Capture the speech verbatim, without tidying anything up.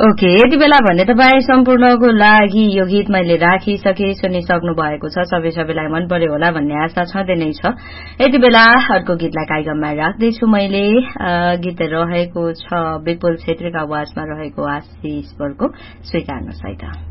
okay यति बेला भने तपाईँ सम्पूर्णको लागि यो गीत मैले राखिसके सुनिसक्नु भएको छ सबै सबैलाई मन पर्यो होला भन्ने आशा छँदै नै छ यति बेला अर्को गीतलाई कार्यक्रममा राख्दैछु मैले गीत रहेको छ विपुल छेत्रीका आवाजमा रहेको आशिष बलको स्वीकार्नुहोस् है त